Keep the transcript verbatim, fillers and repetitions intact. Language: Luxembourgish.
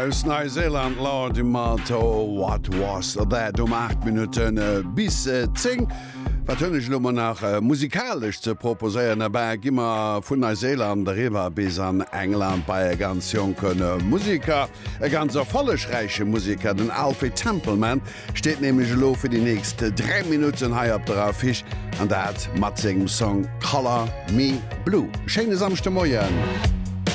aus Neuseeland laut dem Motto What was that um acht Minuten äh, bis äh, zehn. Watënnech lummer nach äh, musikalisch ze proposéieren dabei gimmer vun Neuseeland derrewer bis an England bei e ganz jonken äh, Musiker, e ganz erfollegreiche Musiker, den Alfie Templeman steht nämlich lo fir die nächste drei Minuten hei op der Fisch an dat matzingem Song Color Me Blue. Schene samchte Moien.